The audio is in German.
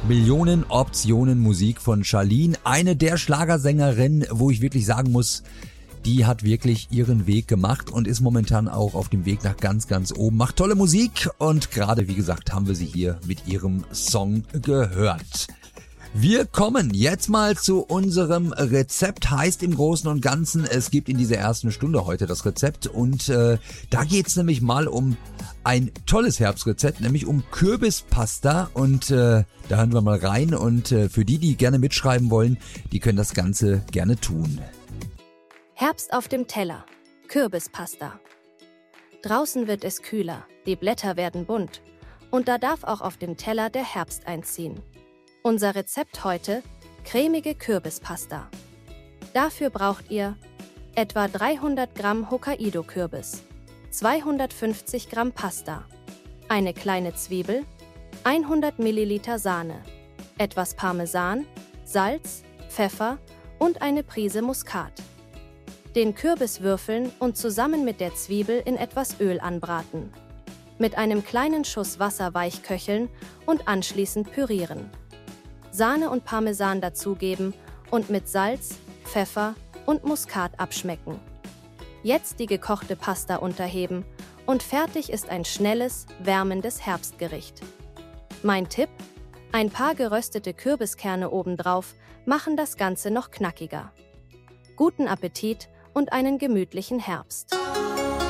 Millionen Optionen Musik von Charlene, eine der Schlagersängerinnen, wo ich wirklich sagen muss, die hat wirklich ihren Weg gemacht und ist momentan auch auf dem Weg nach ganz, ganz oben. Macht tolle Musik und gerade, wie gesagt, haben wir sie hier mit ihrem Song gehört. Wir kommen jetzt mal zu unserem Rezept. Heißt im Großen und Ganzen, es gibt in dieser ersten Stunde heute das Rezept und da geht's nämlich mal um ein tolles Herbstrezept, nämlich um Kürbispasta und da hören wir mal rein und für die gerne mitschreiben wollen, die können das Ganze gerne tun. Herbst auf dem Teller. Kürbispasta. Draußen wird es kühler, die Blätter werden bunt und da darf auch auf dem Teller der Herbst einziehen. Unser Rezept heute: cremige Kürbispasta. Dafür braucht ihr etwa 300 Gramm Hokkaido-Kürbis, 250 Gramm Pasta, eine kleine Zwiebel, 100 Milliliter Sahne, etwas Parmesan, Salz, Pfeffer und eine Prise Muskat. Den Kürbis würfeln und zusammen mit der Zwiebel in etwas Öl anbraten. Mit einem kleinen Schuss Wasser weich köcheln und anschließend pürieren. Sahne und Parmesan dazugeben und mit Salz, Pfeffer und Muskat abschmecken. Jetzt die gekochte Pasta unterheben und fertig ist ein schnelles, wärmendes Herbstgericht. Mein Tipp: ein paar geröstete Kürbiskerne obendrauf machen das Ganze noch knackiger. Guten Appetit und einen gemütlichen Herbst.